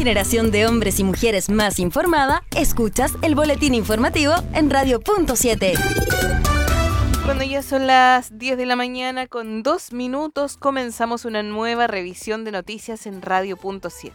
generación de hombres y mujeres más informada, escuchas el boletín informativo en Radio Punto 7. Cuando ya son las 10 de la mañana con 2 minutos, comenzamos una nueva revisión de noticias en Radio Punto 7.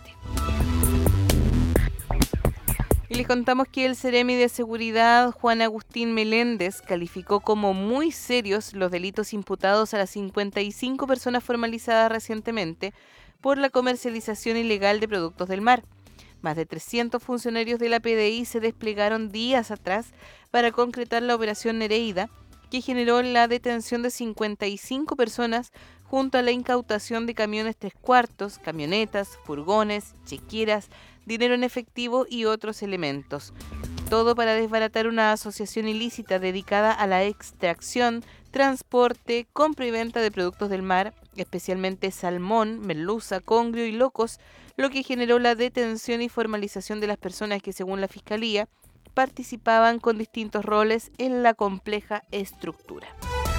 Y les contamos que el Seremi de Seguridad, Juan Agustín Meléndez, calificó como muy serios los delitos imputados a las 55 personas formalizadas recientemente por la comercialización ilegal de productos del mar. Más de 300 funcionarios de la PDI se desplegaron días atrás para concretar la operación Nereida, que generó la detención de 55 personas junto a la incautación de camiones 3/4, camionetas, furgones, chequeras, dinero en efectivo y otros elementos. Todo para desbaratar una asociación ilícita dedicada a la extracción, transporte, compra y venta de productos del mar, especialmente salmón, merluza, congrio y locos, lo que generó la detención y formalización de las personas que, según la Fiscalía, participaban con distintos roles en la compleja estructura.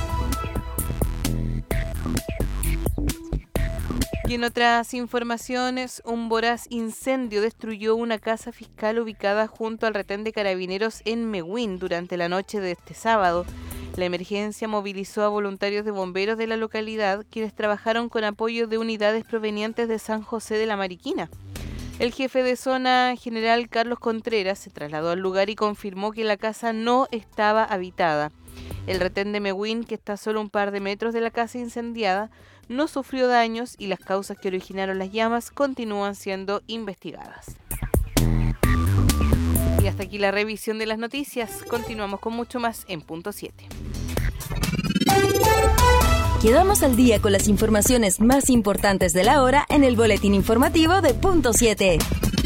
Y en otras informaciones, un voraz incendio destruyó una casa fiscal ubicada junto al retén de Carabineros en Mehuín durante la noche de este sábado. La emergencia movilizó a voluntarios de bomberos de la localidad, quienes trabajaron con apoyo de unidades provenientes de San José de la Mariquina. El jefe de zona, general Carlos Contreras, se trasladó al lugar y confirmó que la casa no estaba habitada. El retén de Mehuín, que está a solo un par de metros de la casa incendiada, no sufrió daños y las causas que originaron las llamas continúan siendo investigadas. Y hasta aquí la revisión de las noticias. Continuamos con mucho más en Punto 7. Quedamos al día con las informaciones más importantes de la hora en el boletín informativo de Punto 7.